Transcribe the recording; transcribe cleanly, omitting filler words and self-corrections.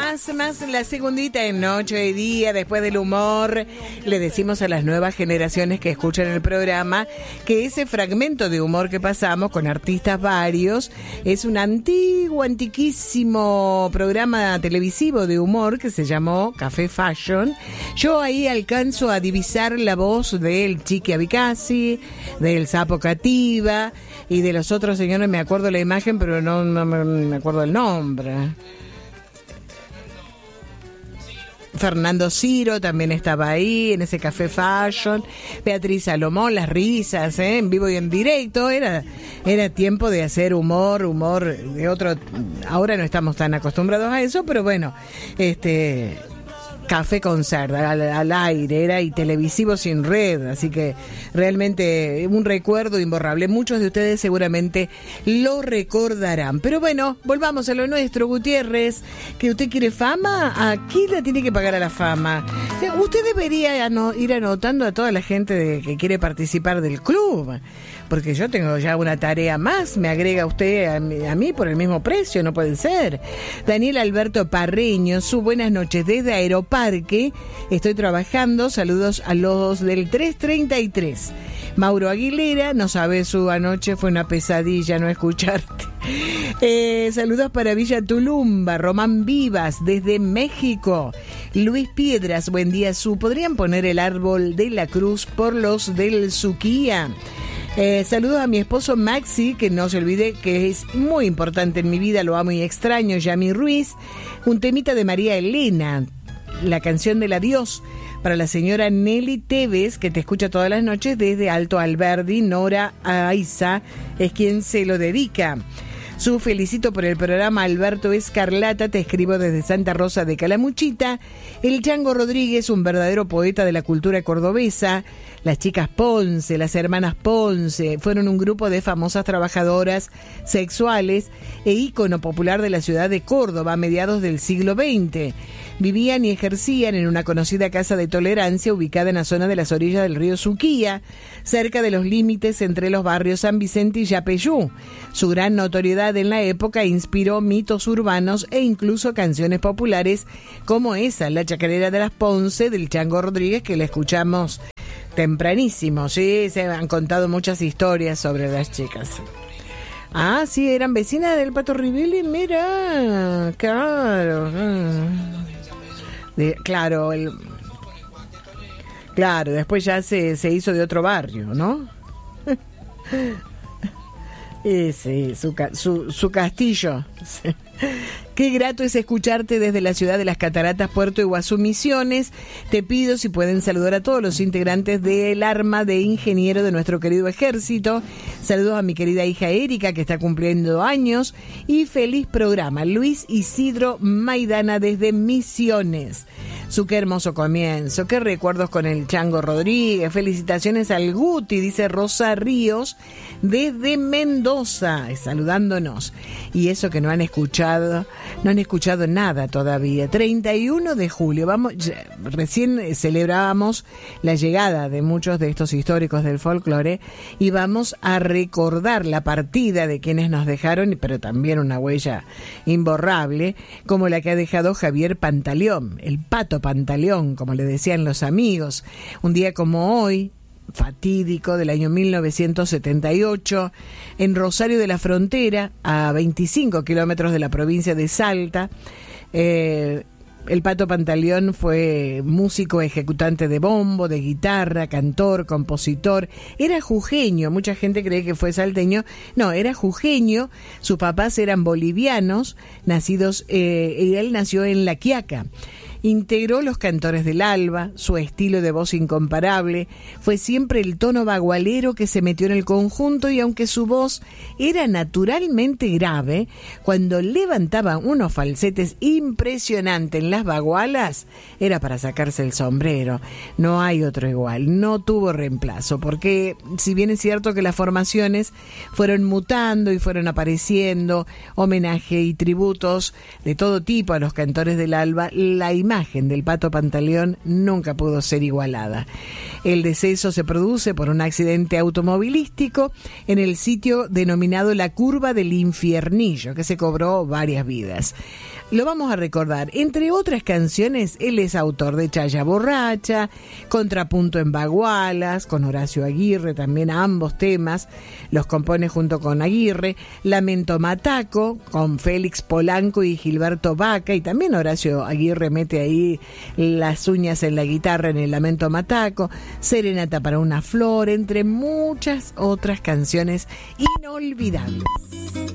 Más la segundita en noche y día, después del humor, le decimos a las nuevas generaciones que escuchan el programa que ese fragmento de humor que pasamos con artistas varios es un antiquísimo programa televisivo de humor que se llamó Café Fashion. Yo ahí alcanzo a divisar la voz del Chiqui Abicasi, del Sapo Cativa y de los otros señores. Me acuerdo la imagen, pero no me acuerdo el nombre. Fernando Ciro también estaba ahí en ese Café Fashion. Beatriz Salomón, las risas, en vivo y en directo. Era tiempo de hacer humor de otro. Ahora no estamos tan acostumbrados a eso, pero bueno, Café Concert al aire, era y televisivo sin red, así que realmente un recuerdo imborrable. Muchos de ustedes seguramente lo recordarán. Pero bueno, volvamos a lo nuestro, Gutiérrez. ¿Que usted quiere fama? Aquí la tiene que pagar a la fama. Usted debería ir anotando a toda la gente que quiere participar del club, porque yo tengo ya una tarea más. Me agrega usted a mí por el mismo precio, no puede ser. Daniel Alberto Parreño, su buenas noches desde Aeroparque. Estoy trabajando, saludos a los del 333. Mauro Aguilera, no sabe, su anoche fue una pesadilla no escucharte. Saludos para Villa Tulumba. Román Vivas desde México. Luis Piedras, buen día, podrían poner el árbol de la cruz por los del Suquía. Saludos a mi esposo Maxi, que no se olvide que es muy importante en mi vida, lo amo y extraño. Yami Ruiz, un temita de María Elena, la canción del adiós, para la señora Nelly Tevez, que te escucha todas las noches desde Alto Alberdi. Nora Aiza es quien se lo dedica. Su felicito por el programa. Alberto Escarlata, te escribo desde Santa Rosa de Calamuchita. El Chango Rodríguez, un verdadero poeta de la cultura cordobesa. Las chicas Ponce, las hermanas Ponce, fueron un grupo de famosas trabajadoras sexuales e ícono popular de la ciudad de Córdoba a mediados del siglo XX. Vivían y ejercían en una conocida casa de tolerancia ubicada en la zona de las orillas del río Suquía, cerca de los límites entre los barrios San Vicente y Yapeyú. Su gran notoriedad en la época inspiró mitos urbanos e incluso canciones populares como esa, La Chacarera de las Ponce, del Chango Rodríguez, que la escuchamos tempranísimo. Sí, se han contado muchas historias sobre las chicas. Ah, sí, eran vecinas del Pato Rivelli, mira, claro. Claro, después ya se hizo de otro barrio, ¿no? Sí, su castillo. Sí. Qué grato es escucharte desde la ciudad de las Cataratas, Puerto Iguazú, Misiones. Te pido si pueden saludar a todos los integrantes del arma de ingeniero de nuestro querido ejército. Saludos a mi querida hija Erika, que está cumpliendo años. Y feliz programa. Luis Isidro Maidana desde Misiones. Qué hermoso comienzo, qué recuerdos con el Chango Rodríguez. Felicitaciones al Guti, dice Rosa Ríos desde Mendoza, saludándonos. Y eso que no han escuchado nada todavía. 31 de julio, recién celebrábamos la llegada de muchos de estos históricos del folclore y vamos a recordar la partida de quienes nos dejaron, pero también una huella imborrable, como la que ha dejado Javier Pantaleón, el Pato Pantaleón, como le decían los amigos. Un día como hoy, fatídico, del año 1978, en Rosario de la Frontera, a 25 kilómetros de la provincia de Salta. El Pato Pantaleón fue músico ejecutante de bombo, de guitarra, cantor, compositor. Era jujeño, mucha gente cree que fue salteño. No, era jujeño. Sus papás eran bolivianos, nacidos, y él nació en La Quiaca. Integró los Cantores del Alba, su estilo de voz incomparable, fue siempre el tono bagualero que se metió en el conjunto, y aunque su voz era naturalmente grave, cuando levantaba unos falsetes impresionantes en las bagualas, era para sacarse el sombrero. No hay otro igual, no tuvo reemplazo, porque si bien es cierto que las formaciones fueron mutando y fueron apareciendo homenaje y tributos de todo tipo a los Cantores del Alba, la imagen imagen del Pato Pantaleón nunca pudo ser igualada. El deceso se produce por un accidente automovilístico en el sitio denominado la Curva del Infiernillo, que se cobró varias vidas. Lo vamos a recordar. Entre otras canciones, él es autor de Chaya Borracha, Contrapunto en Bagualas, con Horacio Aguirre, también ambos temas los compone junto con Aguirre, Lamento Mataco, con Félix Polanco y Gilberto Vaca, y también Horacio Aguirre mete ahí las uñas en la guitarra en el Lamento Mataco, Serenata para una flor, entre muchas otras canciones inolvidables.